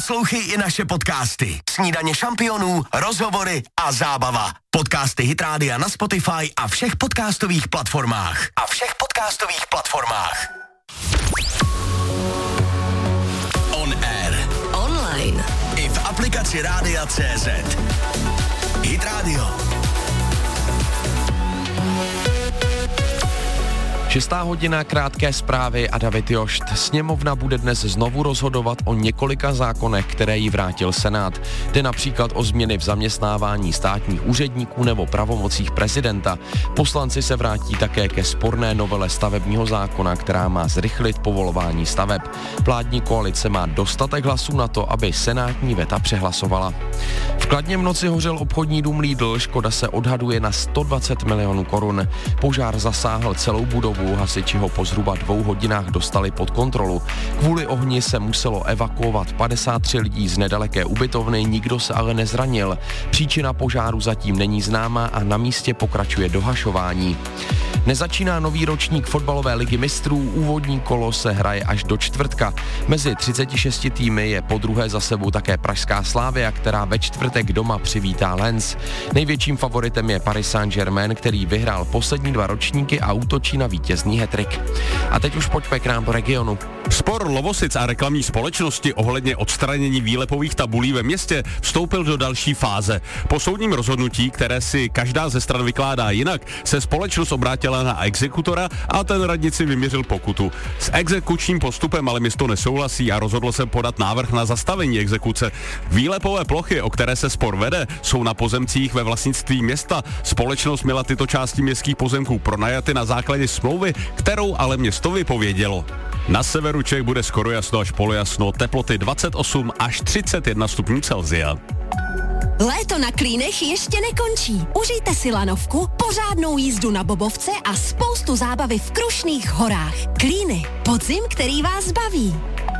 Poslouchej i naše podcasty. Snídaně šampionů, rozhovory a zábava. Podcasty Hit Rádia na Spotify a všech podcastových platformách. On air. Online. I v aplikaci Rádia.cz. Hit Radio. 6. hodina, krátké zprávy a David Jošt. Sněmovna bude dnes znovu rozhodovat o několika zákonech, které jí vrátil Senát. Jde například o změny v zaměstnávání státních úředníků nebo pravomocích prezidenta. Poslanci se vrátí také ke sporné novele stavebního zákona, která má zrychlit povolování staveb. Vládní koalice má dostatek hlasů na to, aby senátní veta přehlasovala. V Kladně v noci hořel obchodní dům Lidl, škoda se odhaduje na 120 milionů korun. Požár zasáhl celou budovu, hasiči ho po zhruba 2 hodinách dostali pod kontrolu. Kvůli ohni se muselo evakuovat 53 lidí z nedaleké ubytovny, nikdo se ale nezranil. Příčina požáru zatím není známa a na místě pokračuje dohašování. Nezačíná nový ročník fotbalové ligy mistrů, úvodní kolo se hraje až do čtvrtka. Mezi 36 týmy je podruhé za sebou také pražská Slavia, která ve čtvrtek doma přivítá Lens. Největším favoritem je Paris Saint-Germain, který vyhrál poslední 2 ročníky a útočí na vítězný hat-trick. A teď už pojďme k nám do regionu. Spor Lovosic a reklamní společnosti ohledně odstranění výlepových tabulí ve městě vstoupil do další fáze. Po soudním rozhodnutí, které si každá ze stran vykládá jinak, se společnost obrátila na exekutora a ten radnici vyměřil pokutu. S exekučním postupem ale město nesouhlasí a rozhodlo se podat návrh na zastavení exekuce. Výlepové plochy, o které se spor vede, jsou na pozemcích ve vlastnictví města. Společnost měla tyto části městských pozemků pronajaty na základě smlouvy, kterou ale město vypovědělo. Na severu Čech bude skoro jasno až polojasno, teploty 28 až 31 stupňů Celsia. Léto na Klínech ještě nekončí. Užijte si lanovku, pořádnou jízdu na bobovce a spoustu zábavy v Krušných horách. Klíny. Podzim, který vás baví.